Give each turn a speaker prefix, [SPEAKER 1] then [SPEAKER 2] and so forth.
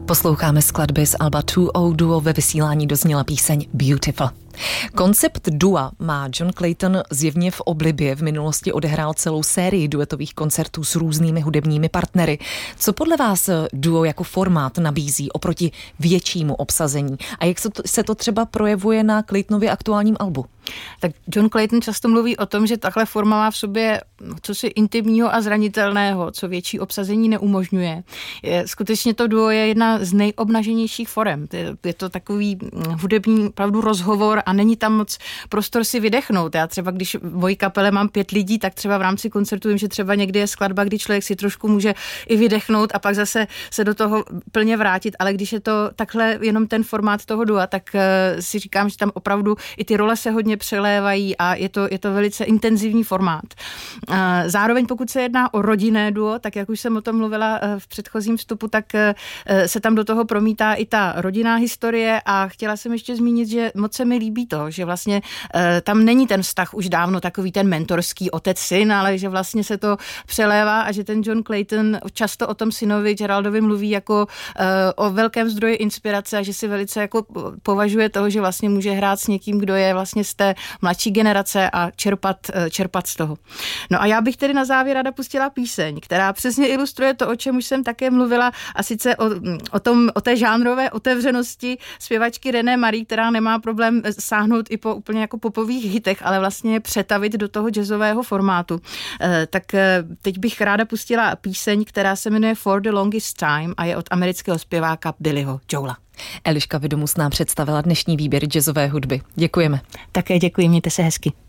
[SPEAKER 1] Posloucháme skladby z alba 2O Duo, ve vysílání dozněla píseň Beautiful. Koncept dua má John Clayton zjevně v oblibě. V minulosti odehrál celou sérii duetových koncertů s různými hudebními partnery. Co podle vás duo jako formát nabízí oproti většímu obsazení? A jak se to třeba projevuje na Claytonově aktuálním albu?
[SPEAKER 2] Tak John Clayton často mluví o tom, že takhle forma má v sobě cosi intimního a zranitelného, co větší obsazení neumožňuje. Skutečně to duo je jedna z nejobnaženějších forem. Je to takový hudební pravdu rozhovor a není tam moc prostor si vydechnout. Já třeba, když v mojí kapele mám 5 lidí, tak třeba v rámci koncertu vím, že třeba někdy je skladba, kdy člověk si trošku může i vydechnout a pak zase se do toho plně vrátit, ale když je to takhle jenom ten formát toho dua, tak si říkám, že tam opravdu i ty role se hodně přelévají a je to velice intenzivní formát. Zároveň pokud se jedná o rodinné duo, tak jak už jsem o tom mluvila v předchozím vstupu, tak se tam do toho promítá i ta rodinná historie a chtěla jsem ještě zmínit, že moc se mi líbí to, že vlastně tam není ten vztah už dávno takový ten mentorský otec-syn, ale že vlastně se to přelévá a že ten John Clayton často o tom synovi Geraldovi mluví jako o velkém zdroji inspirace a že si velice jako považuje toho, že vlastně může hrát s někým, kdo je vlastně z té mladší generace a čerpat z toho. No a já bych tedy na závěr ráda pustila píseň, která přesně ilustruje to, o čem už jsem také mluvila, a sice o té žánrové otevřenosti zpěvačky René Marie, která nemá problém sáhnout i po úplně jako popových hitech, ale vlastně přetavit do toho jazzového formátu. Tak teď bych ráda pustila píseň, která se jmenuje For the Longest Time a je od amerického zpěváka Billyho Joela.
[SPEAKER 1] Eliška Vidomus nám představila dnešní výběr jazzové hudby. Děkujeme.
[SPEAKER 2] Také děkuji, mějte se hezky.